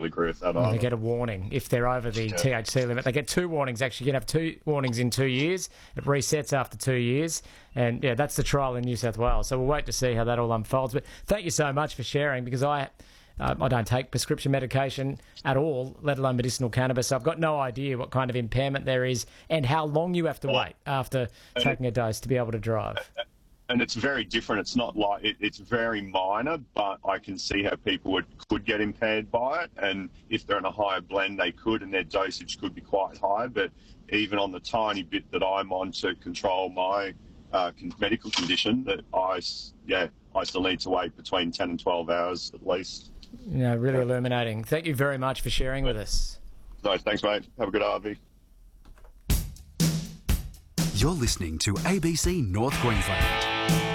totally agree with that. They get a warning if they're over the THC limit. They get 2 warnings, actually. You can have 2 warnings in 2 years. It resets after 2 years. And, yeah, that's the trial in New South Wales. So we'll wait to see how that all unfolds. But thank you so much for sharing, because I don't take prescription medication at all, let alone medicinal cannabis. So I've got no idea what kind of impairment there is and how long you have to wait after taking a dose to be able to drive. And it's very different. It's not like it's very minor, but I can see how people could get impaired by it. And if they're in a higher blend, they could, and their dosage could be quite high. But even on the tiny bit that I'm on to control my medical condition, that I still need to wait between 10 and 12 hours at least. Really illuminating. Thank you very much for sharing with us. No, thanks, mate. Have a good RV. You're listening to ABC North Queensland.